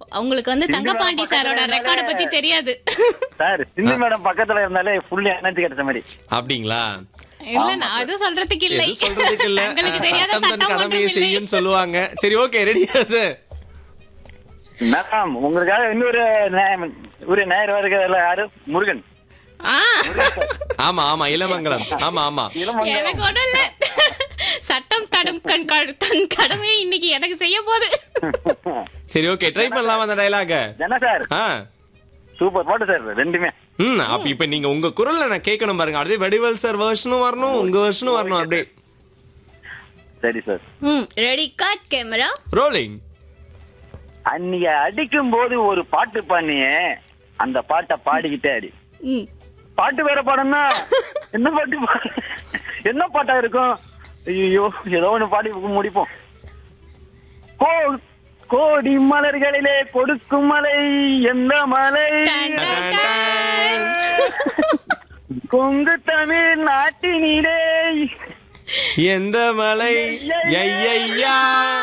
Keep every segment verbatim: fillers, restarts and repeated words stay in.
உங்களுக்கு வந்து தங்கபாண்டி சாரோட ரெக்கார்ட பத்தி தெரியாது சார். சிந்து மேடம் பக்கத்துல இருந்தாலே ஃபுல்லி எனர்ஜி கிடைச்ச மாதிரி. அப்படிங்களா? இல்ல நான் அது சொல்றதுக்கு இல்லை, எதுவும் சொல்றதுக்கு இல்ல. உங்களுக்கு தெரியாத சட்டம் தன் சட்டம் கடமையை ஒன்றும் இல்லை. செய்யும்னு சொல்லுவாங்க. சரி, ஓகே, ரெடியா சார்? மேடம் உங்களுக்காக இன்னொரு நே- ஒரு நேரம் வருகிறதுல யாரு? முருகன். ஆ, ஆமா ஆமா, இளமங்கலம். ஆமா ஆமா. இளமங்கலம். எனக்கு ஒண்ணும் இல்ல. சட்டம் தடும் கண் க- தன் கடமையை இன்னைக்கு எனக்கு செய்ய போகுது. சரி, ஓகே, ட்ரை பண்ணலாமா அந்த டயலாக? என்ன சார்? ஆ, சூப்பர் பாட்டு சார் ரெண்டுமே. ம் அப்ப இப்ப நீங்க உங்க குரல்ல நான் கேட்கணும் பாருங்க. அப்படியே வடிவேல் சார் வெர்ஷனும் வரணும், உங்க வெர்ஷனும் வரணும். அப்படியே சரி சார். ம், ரெடி, கட், கேமரா, ரோலிங். அன்னைய அடிக்கும் போது ஒரு பாட்டு பாடினியே, அந்த பாட்டை பாடிக்கிட்டே அடி. ம், பாட்டு வேற பாடணும்னா என்ன பாட்டு பா- என்ன பாட்டா இருக்கும்? ஐயோ, ஏதோ ஒண்ணு பாடி முடிப்போம். கோ கோடி மலர்களிலே கொடுக்கும் மலை எந்த மலை? Ton, ton, ton. Kongu Tamil நாட்டினிலே எந்த மலை? ஐயையா.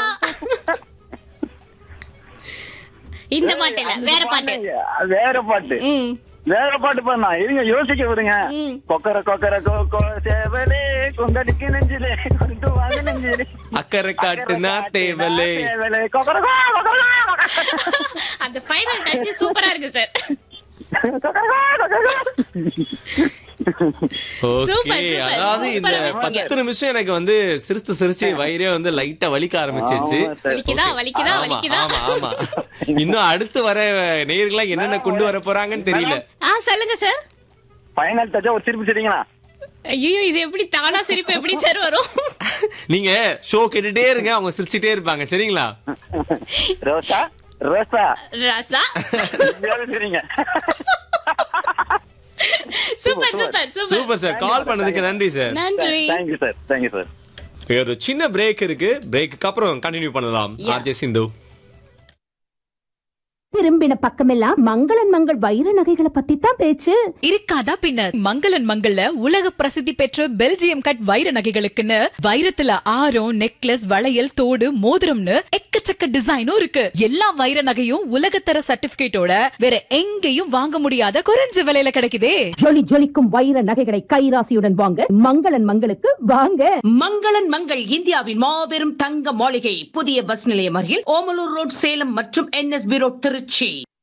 இந்த பாட்டு இல்ல, வேற பாட்டு. வேற பாட்டு ம், வேற பாட்டு பாடுனா இருங்க, யோசிக்க விடுங்க. ம். கொக்கர கொக்கர கோகோ சேவலே கொங்கடிக்கு நெஞ்சிலே கொண்டு வாங்க நெஞ்சிலே அக்கறை காட்டுனா தேவலே. சேவலே கொக்கர கோ கொக்கர கோ அந்த ஃபைனல் டச் சூப்பரா இருக்கு சார். கொக்கர கோ கொக்கர கோ. Okay, super, super. அதாவது இந்த சூப்பரா பத்து நிமிஷம் எனக்கு வந்து சிரிச்சு சிரிச்சு வயிறே வந்து லைட்டா வலிக்க ஆரம்பிச்சிருச்சு. ஆமா சார். வலிக்குதா வலிக்குதா ஆமா வலிக்குதா? ஆமா ஆமா. இன்னும் அடுத்து வர நேயர்களா என்னென்ன கொண்டு வர போறாங்கன்னு தெரியல. ஆ, சொல்லுங்க சார். ஃபைனல் டச்சா ஒரு சிரிப்பு சிரிங்களா? ஐயோ, இது எப்படி தானா சிரிப்பு எப்படி சார் வரும்? நீங்க ஷோ கேட்டுட்டே இருங்க, அவங்க சிரிச்சுட்டே இருப்பாங்க. சரிங்களா? ரோசா ரோசா ரசா. சரிங்க. Super super super. Super sir, கால் பண்ணதுக்கு நன்றி சார். நன்றி. Thank you sir. Thank you sir. ஒரு சின்ன பிரேக் இருக்கு, பிரேக்கு அப்புறம் கண்டினியூ பண்ணலாம். Yeah. ஆர்ஜே சிந்து. திரும்பின பக்கமெல்லாம் மங்களன் மங்கள் வைர நகைகளை பத்தி தான் பேச்சு. இருக்காதா பின்னர், மங்களன் மங்கள்ல உலக பிரசித்தி பெற்ற பெல்ஜியம் கட் வைர நகைகளுக்குன்னு வைரத்துல ஆரம், நெக்லஸ், வளையல், தோடு, மோதிரம்னு எக்கச்சக்க டிசைனும் இருக்கு. எல்லா வைர நகையும் உலகத்தர சர்டிபிகேட்டோட வேற எங்கேயும் வாங்க முடியாத குறைஞ்ச விலையில கிடைக்குதே. ஜொலி ஜொலிக்கும் வைர நகைகளை கைராசியுடன் வாங்க மங்களன் மங்களுக்கு வாங்க. மங்களன் மங்கள் இந்தியாவின் மாபெரும் தங்க மாளிகை, புதிய பஸ் நிலையம் அருகில் ஓமலூர் ரோட், சேலம் மற்றும் என்எஸ்பி ரோட், திருச்சி.